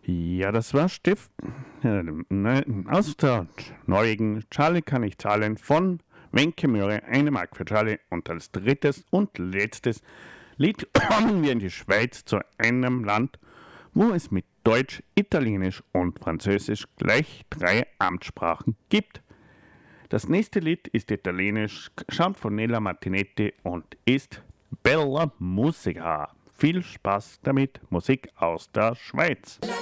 Ja, das war Stift. Aus der Norwegen. Charlie kann ich zahlen von Wenke Möhre, 1 Mark für Charlie. Und als drittes und letztes Lied kommen wir in die Schweiz, zu einem Land, wo es mit Deutsch, Italienisch und Französisch gleich 3 Amtssprachen gibt. Das nächste Lied ist italienisch, stammt von Nella Martinetti und ist Bella Musica. Viel Spaß damit, Musik aus der Schweiz.